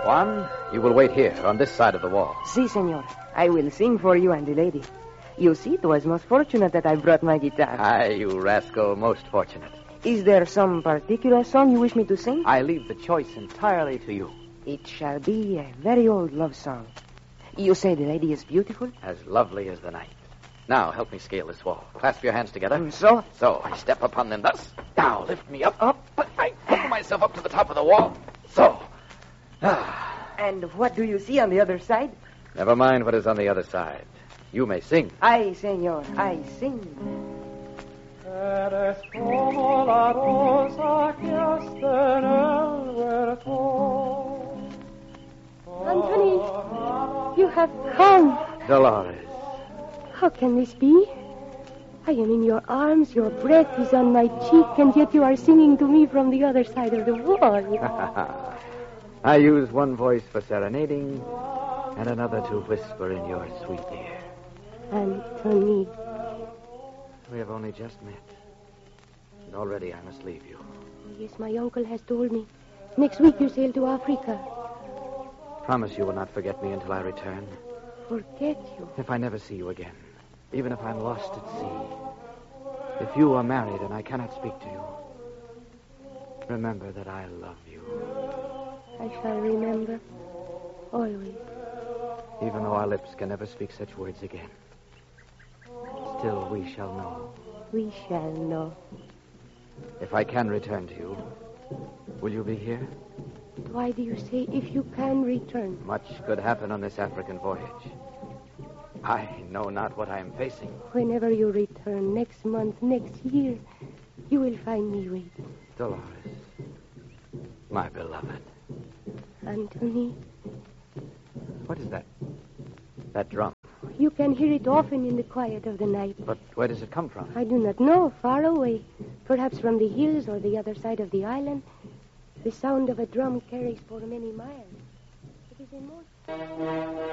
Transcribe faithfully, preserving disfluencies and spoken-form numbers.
Juan, you will wait here, on this side of the wall. Si, senor. I will sing for you and the lady. You see, it was most fortunate that I brought my guitar. Aye, you rascal, most fortunate. Is there some particular song you wish me to sing? I leave the choice entirely to you. It shall be a very old love song. You say the lady is beautiful? As lovely as the night. Now, help me scale this wall. Clasp your hands together. And so? So, I step upon them thus. Now, lift me up, up. But I pull myself up to the top of the wall. So. Ah. And what do you see on the other side? Never mind what is on the other side. You may sing. Ay, senor, I sing. Eres como la rosa que hasta en el huerto. Anthony, you have come. Dolores. How can this be? I am in your arms, your breath is on my cheek, and yet you are singing to me from the other side of the wall. I use one voice for serenading and another to whisper in your sweet ear. Anthony. We have only just met. And already I must leave you. Yes, my uncle has told me. Next week you sail to Africa. Promise you will not forget me until I return. Forget you? If I never see you again. Even if I'm lost at sea. If you are married and I cannot speak to you. Remember that I love you. I shall remember. Always. Even though our lips can never speak such words again. Still, we shall know. We shall know. If I can return to you, will you be here? Why do you say if you can return? Much could happen on this African voyage. I know not what I am facing. Whenever you return, next month, next year, you will find me waiting. Dolores, my beloved. Anthony. What is that? That drum. You can hear it often in the quiet of the night. But where does it come from? I do not know. Far away. Perhaps from the hills or the other side of the island. The sound of a drum carries for many miles. It is a most...